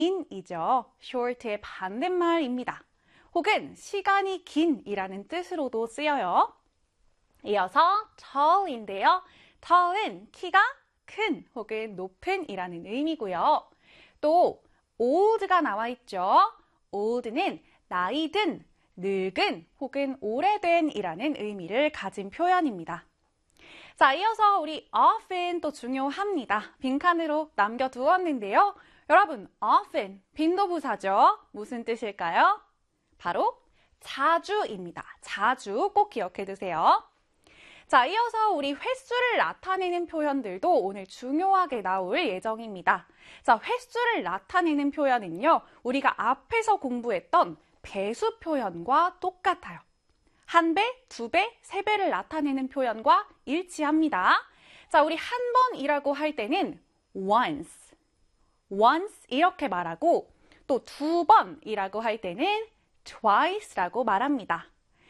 긴이죠. short의 반대말입니다. 혹은 시간이 긴이라는 뜻으로도 쓰여요. 이어서 tall인데요. tall은 키가 큰 혹은 높은 이라는 의미고요. 또 old가 나와 있죠. old는 나이 든, 늙은 혹은 오래된 이라는 의미를 가진 표현입니다. 자, 이어서 우리 often 또 중요합니다. 빈칸으로 남겨두었는데요. 여러분, often 빈도부사죠. 무슨 뜻일까요? 바로 자주입니다. 자주 꼭 기억해 두세요. 자, 이어서 우리 횟수를 나타내는 표현들도 오늘 중요하게 나올 예정입니다. 자, 횟수를 나타내는 표현은요, 우리가 앞에서 공부했던 배수 표현과 똑같아요. 1배, 2배, 3배를 나타내는 표현과 일치합니다. 자, 우리 한 번이라고 할 때는 once, once 이렇게 말하고 또 2번이라고 할 때는 twice라고 말합니다.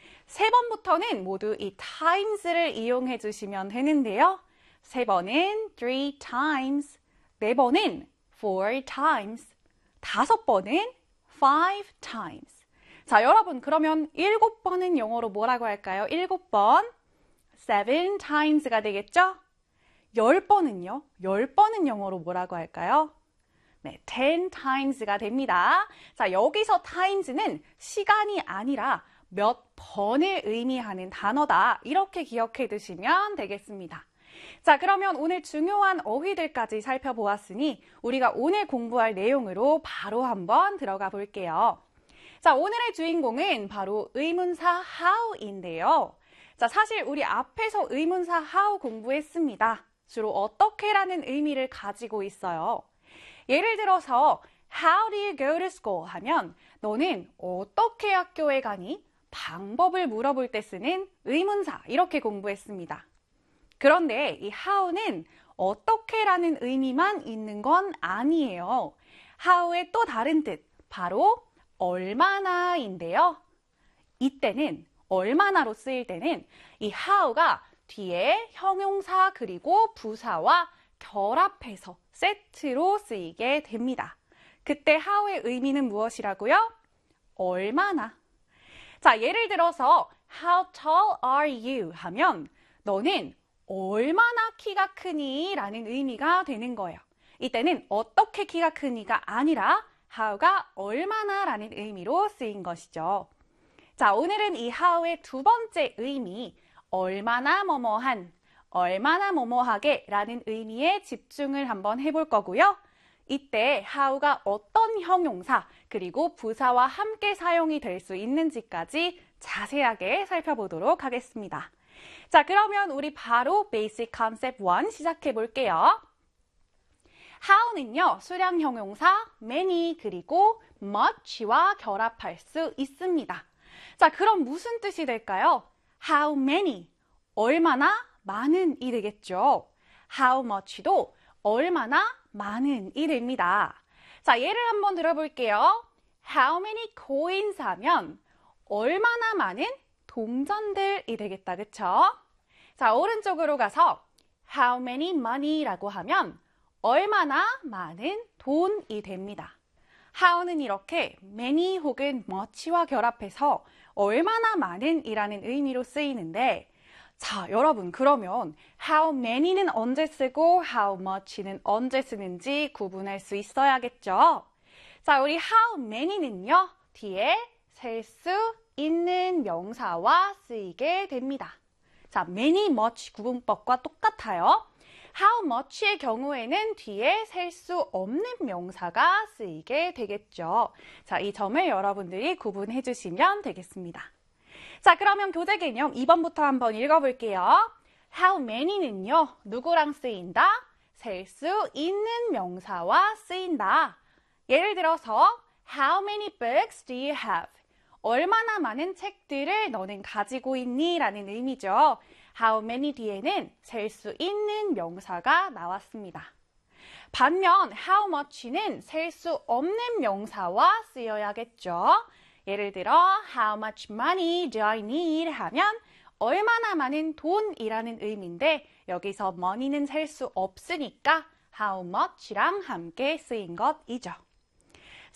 3번부터는 모두 이 times를 이용해 주시면 되는데요. 3번은 3 times, 4번은 4 times, 5번은 5 times. 자, 여러분 그러면 7번은 영어로 뭐라고 할까요? 7번 7 times가 되겠죠? 10번은요? 10번은 영어로 뭐라고 할까요? 네, 10 times가 됩니다. 자, 여기서 times는 시간이 아니라 몇 번을 의미하는 단어다. 이렇게 기억해 두시면 되겠습니다. 자, 그러면 오늘 중요한 어휘들까지 살펴보았으니 우리가 오늘 공부할 내용으로 바로 한번 들어가 볼게요. 자, 오늘의 주인공은 바로 의문사 how인데요. 자, 사실 우리 앞에서 의문사 how 공부했습니다. 주로 어떻게라는 의미를 가지고 있어요. 예를 들어서 How do you go to school? 하면 너는 어떻게 학교에 가니? 방법을 물어볼 때 쓰는 의문사 이렇게 공부했습니다. 그런데 이 how는 어떻게라는 의미만 있는 건 아니에요. how의 또 다른 뜻, 바로 얼마나인데요. 이때는 얼마나로 쓰일 때는 이 how가 뒤에 형용사 그리고 부사와 결합해서 세트로 쓰이게 됩니다. 그때 how의 의미는 무엇이라고요? 얼마나. 자, 예를 들어서 How tall are you? 하면 너는 얼마나 키가 크니? 라는 의미가 되는 거예요. 이때는 어떻게 키가 크니가 아니라 how가 얼마나 라는 의미로 쓰인 것이죠. 자, 오늘은 이 how의 두 번째 의미, 얼마나 뭐뭐한, 얼마나 뭐뭐하게 라는 의미에 집중을 한번 해볼 거고요. 이때 how가 어떤 형용사 그리고 부사와 함께 사용이 될 수 있는지까지 자세하게 살펴보도록 하겠습니다. 자, 그러면 우리 바로 Basic Concept 1 시작해 볼게요. how는요, 수량 형용사 many 그리고 much와 결합할 수 있습니다. 자, 그럼 무슨 뜻이 될까요? How many, 얼마나 많은이 되겠죠. How much도 얼마나 많은이 됩니다. 자, 예를 한번 들어볼게요. How many coins 하면 얼마나 많은 동전들이 되겠다, 그쵸? 자, 오른쪽으로 가서 How many money라고 하면 얼마나 많은 돈이 됩니다. how는 이렇게 many 혹은 much와 결합해서 얼마나 많은 이라는 의미로 쓰이는데 자, 여러분 그러면 how many는 언제 쓰고 how much는 언제 쓰는지 구분할 수 있어야겠죠? 자, 우리 how many는요, 뒤에 셀 수 있는 명사와 쓰이게 됩니다. 자, many, much 구분법과 똑같아요. how much의 경우에는 뒤에 셀 수 없는 명사가 쓰이게 되겠죠. 자, 이 점을 여러분들이 구분해 주시면 되겠습니다. 자, 그러면 교재 개념 2번부터 한번 읽어볼게요. How many는요, 누구랑 쓰인다? 셀 수 있는 명사와 쓰인다. 예를 들어서 How many books do you have? 얼마나 많은 책들을 너는 가지고 있니? 라는 의미죠. How many 뒤에는 셀 수 있는 명사가 나왔습니다. 반면 how much는 셀 수 없는 명사와 쓰여야겠죠. 예를 들어 How much money do I need? 하면 얼마나 많은 돈이라는 의미인데 여기서 money는 셀 수 없으니까 how much랑 함께 쓰인 것이죠.